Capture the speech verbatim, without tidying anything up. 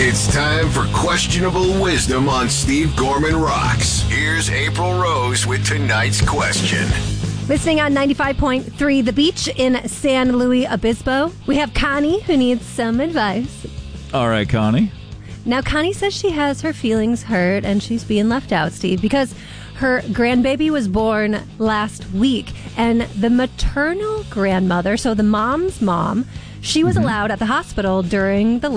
It's time for Questionable Wisdom on Steve Gorman Rocks. Here's April Rose with tonight's question. Listening on ninety-five point three The Beach in San Luis Obispo, we have Connie who needs some advice. All right, Connie. Now, Connie says she has her feelings hurt and she's being left out, Steve, because her grandbaby was born last week, and the maternal grandmother, so the mom's mom, she was mm-hmm. allowed at the hospital during the